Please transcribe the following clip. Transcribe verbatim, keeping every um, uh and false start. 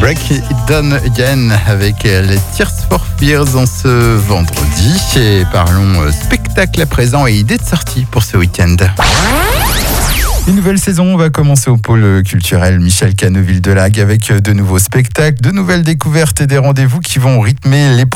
Break It Down Again avec les Tears for Fears en ce vendredi. Et parlons spectacle à présent et idées de sortie pour ce week-end. Une nouvelle saison va commencer au pôle culturel Michel Cano Ville de Lague avec de nouveaux spectacles, de nouvelles découvertes et des rendez-vous qui vont rythmer les